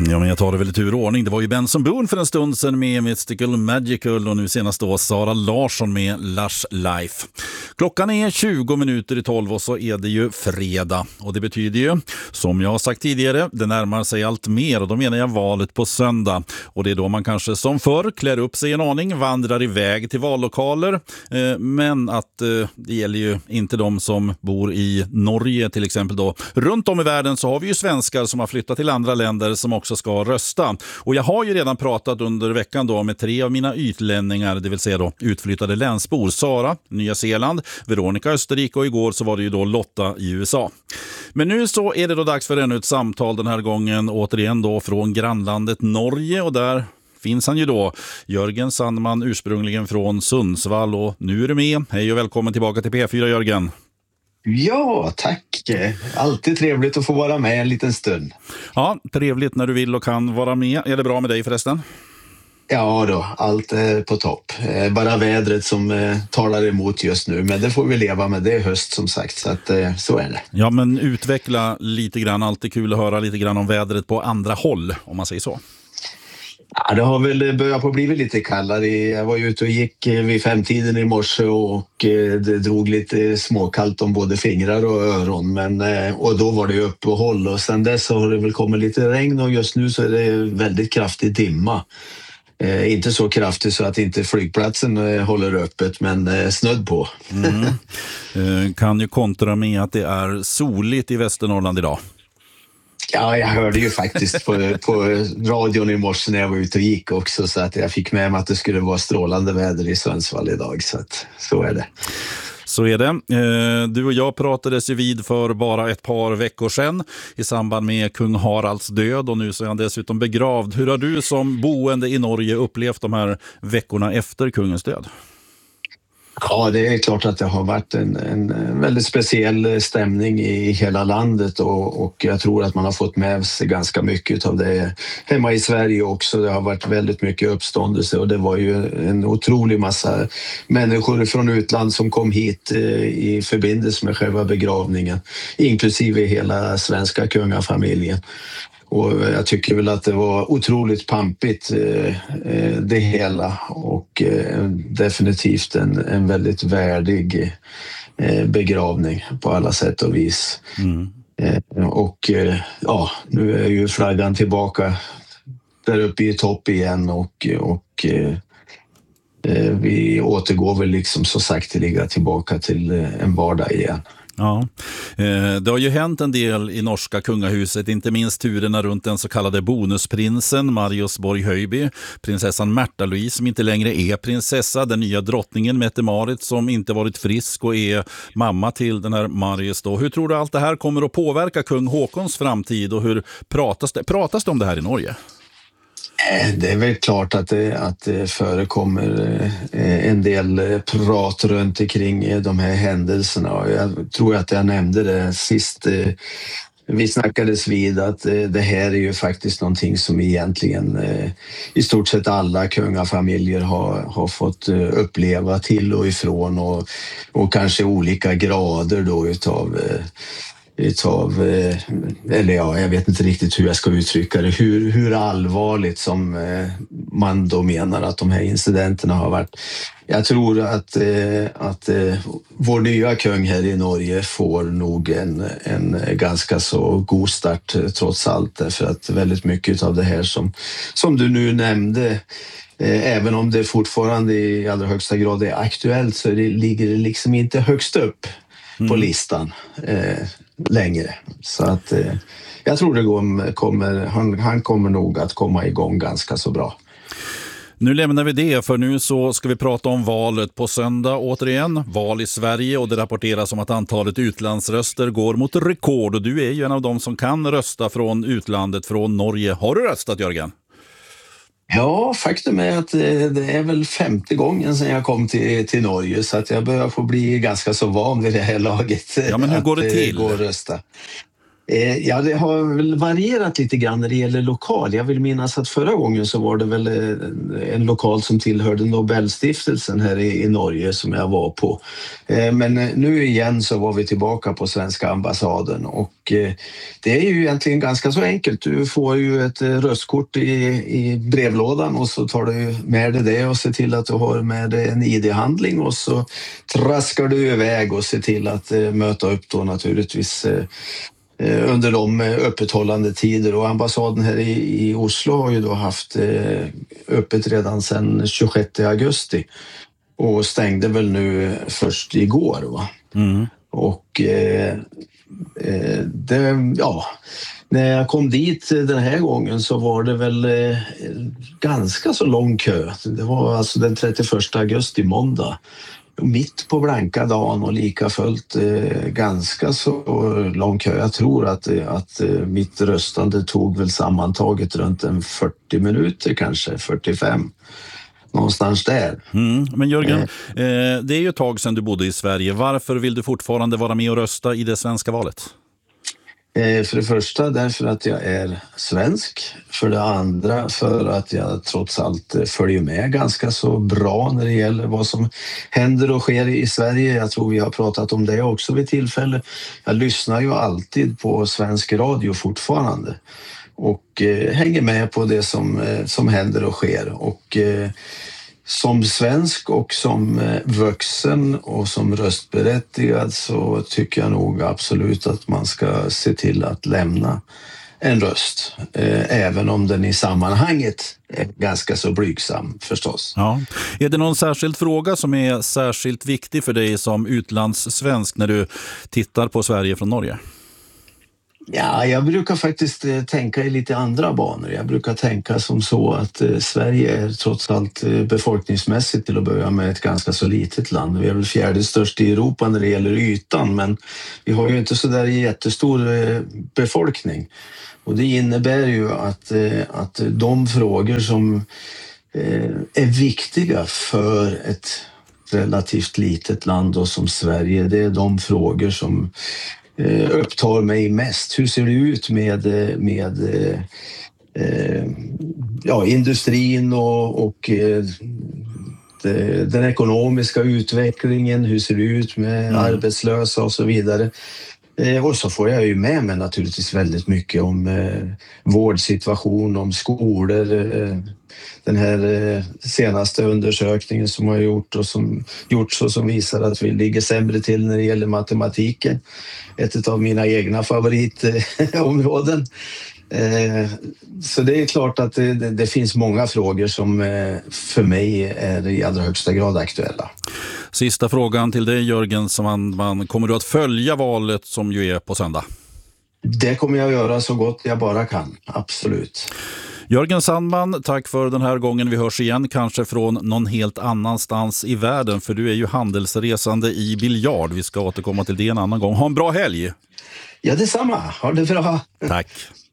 Ja, men jag tar det väl i turordning. Det var ju Benson Boone för en stund sedan med Mystical Magical och nu senast då Sara Larsson med Lush Life. Klockan är 20 minuter i 12 och så är det ju fredag. Och det betyder ju, som jag har sagt tidigare, det närmar sig allt mer och då menar jag valet på söndag. Och det är då man kanske som förr klär upp sig en aning, vandrar iväg till vallokaler. Men att det gäller ju inte de som bor i Norge till exempel då. Runt om i världen så har vi ju svenskar som har flyttat till andra länder som också ska rösta. Och jag har ju redan pratat under veckan då med 3 av mina ytlänningar, det vill säga då utflyttade länsbor. Sara, Nya Zeeland, Veronica, Österrike och igår så var det ju då Lotta i USA. Men nu så är det då dags för ännu ett samtal den här gången återigen då från grannlandet Norge och där finns han ju då, Jörgen Sandman, ursprungligen från Sundsvall och nu är du med. Hej och välkommen tillbaka till P4 Jörgen. Ja, tack. Alltid trevligt att få vara med en liten stund. Ja, trevligt när du vill och kan vara med. Är det bra med dig förresten? Ja då, allt är på topp. Bara vädret som talar emot just nu, men det får vi leva med. Det är höst som sagt, så att så är det. Ja, men utveckla lite grann. Alltid kul att höra lite grann om vädret på andra håll, om man säger så. Ja, det har väl börjat på bli lite kallare. Jag var ju ute och gick vid 5-tiden i morse och det drog lite småkallt om både fingrar och öron. Och då var det ju uppehåll och sen dess har det väl kommit lite regn och just nu så är det väldigt kraftig dimma. Inte så kraftigt så att inte flygplatsen håller öppet, men snödd på. Kan ju kontra med att det är soligt i Västernorrland idag. Ja, jag hörde ju faktiskt på radion i morse när jag var ute och gick också, så att jag fick med mig att det skulle vara strålande väder i Sundsvall idag, så att så är det. Så är det. Du och jag pratades ju vid för bara ett par veckor sedan i samband med kung Haralds död och nu så är han dessutom begravd. Hur har du som boende i Norge upplevt de här veckorna efter kungens död? Ja, det är klart att det har varit en väldigt speciell stämning i hela landet och jag tror att man har fått med sig ganska mycket av det hemma i Sverige också. Det har varit väldigt mycket uppståndelse och det var ju en otrolig massa människor från utland som kom hit i förbindelse med själva begravningen, inklusive hela svenska kungafamiljen. Och jag tycker väl att det var otroligt pampigt det hela och definitivt en väldigt värdig begravning på alla sätt och vis. Och ja, nu är ju flaggan tillbaka där uppe i topp igen och vi återgår väl liksom så sakteliga tillbaka till en vardag igen. Ja, det har ju hänt en del i norska kungahuset, inte minst turerna runt den så kallade bonusprinsen Marius Borg-Höjby, prinsessan Märta-Louise som inte längre är prinsessa, den nya drottningen Mette-Marit som inte varit frisk och är mamma till den här Marius då. Hur tror du allt det här kommer att påverka kung Håkons framtid och hur pratas det om det här i Norge? Det är väl klart att det förekommer en del prat runt omkring de här händelserna. Jag tror att jag nämnde det sist vi snackades vid att det här är ju faktiskt någonting som egentligen i stort sett alla kungafamiljer har fått uppleva till och ifrån och kanske olika grader då utav eller ja, jag vet inte riktigt hur jag ska uttrycka det, hur allvarligt som man då menar att de här incidenterna har varit. Jag tror att vår nya kung här i Norge får nog en ganska så god start trots allt, därför att väldigt mycket av det här som du nu nämnde, även om det fortfarande i allra högsta grad är aktuellt, så ligger det liksom inte högst upp på listan längre. Så att jag tror han kommer nog att komma igång ganska så bra. Nu lämnar vi det, för nu så ska vi prata om valet på söndag återigen. Val i Sverige och det rapporteras om att antalet utlandsröster går mot rekord. Och du är ju en av dem som kan rösta från utlandet, från Norge. Har du röstat, Jörgen? Ja, faktum är att det är väl 50 gången sedan jag kom till Norge, så att jag börjar få bli ganska så van vid det här laget. Ja, men hur går det till? Gå och rösta. Ja, det har väl varierat lite grann när det gäller lokal. Jag vill minnas att förra gången så var det väl en lokal som tillhörde Nobelstiftelsen här i Norge som jag var på. Men nu igen så var vi tillbaka på svenska ambassaden och det är ju egentligen ganska så enkelt. Du får ju ett röstkort i brevlådan och så tar du med dig det och ser till att du har med dig en ID-handling och så traskar du iväg och ser till att möta upp då naturligtvis under de öppethållande tider, och ambassaden här i Oslo har ju då haft öppet redan sedan 26 augusti och stängde väl nu först igår, va? Och när jag kom dit den här gången så var det väl ganska så lång kö. Det var alltså den 31 augusti, måndag. Mitt på blanka dagen och lika fullt ganska så lång kö. Jag tror att mitt röstande tog väl sammantaget runt en 40 minuter, kanske 45. Någonstans där. Men Jörgen, det är ju ett tag sedan du bodde i Sverige. Varför vill du fortfarande vara med och rösta i det svenska valet? För det första därför att jag är svensk. För det andra för att jag trots allt följer med ganska så bra när det gäller vad som händer och sker i Sverige. Jag tror vi har pratat om det också vid tillfälle. Jag lyssnar ju alltid på svensk radio fortfarande och hänger med på det som händer och sker. Och som svensk och som vuxen och som röstberättigad så tycker jag nog absolut att man ska se till att lämna en röst. Även om den i sammanhanget är ganska så blygsam förstås. Ja. Är det någon särskild fråga som är särskilt viktig för dig som utlandssvensk när du tittar på Sverige från Norge? Ja, jag brukar faktiskt tänka i lite andra banor. Jag brukar tänka som så att Sverige är trots allt befolkningsmässigt till att börja med ett ganska så litet land. Vi är väl fjärde störst i Europa när det gäller ytan, men vi har ju inte så där jättestor befolkning. Och det innebär ju att de frågor som är viktiga för ett relativt litet land och som Sverige, det är de frågor som upptar mig mest. Hur ser det ut med industrin och den ekonomiska utvecklingen? Hur ser det ut med arbetslösa och så vidare? Och så får jag ju med mig naturligtvis väldigt mycket om vårdsituation, om skolor. Den här senaste undersökningen som har gjorts och som visar att vi ligger sämre till när det gäller matematiken. Ett av mina egna favoritområden. Så det är klart att det finns många frågor som för mig är i allra högsta grad aktuella. Sista frågan till dig, Jörgen Sandman. Kommer du att följa valet som ju är på söndag? Det kommer jag göra så gott jag bara kan, absolut. Jörgen Sandman, tack för den här gången. Vi hörs igen, kanske från någon helt annanstans i världen, för du är ju handelsresande i biljard. Vi ska återkomma till det en annan gång. Ha en bra helg! Ja, detsamma. Ha det bra. Tack.